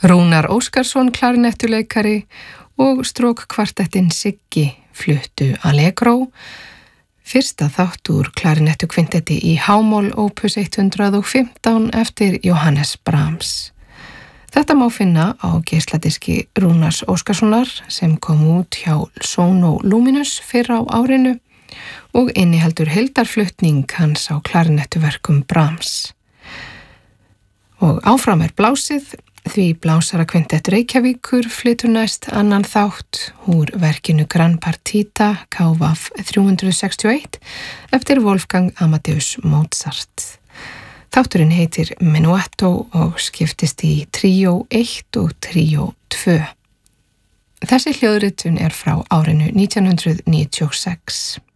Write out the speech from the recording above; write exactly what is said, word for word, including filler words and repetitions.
Rúnar Óskarsson klarinettuleikari og strókkvartettinn Siggi fluttu Allegro, fyrsta þátt úr klarinettukvintetti í H-moll opus hundrað og fimmtán eftir Johannes Brahms. Þetta má finna á geisladiski Rúnars Óskarssonar sem kom út hjá Sono Luminous fyrr á árinu og inniheldur heildarflutning hans á klarinettuverkum Brahms. Og áfram er blásið, því Blásarakvintett Reykjavíkur flytur næst annan þátt úr verkinu Gran Partita K V þrjú hundruð sextíu og eitt eftir Wolfgang Amadeus Mozart. Þátturinn heitir Menuetto og skiptist í tríó eitt og tríó tvö. Þessi hljóðritun er frá árinu nítján hundruð níutíu og sex.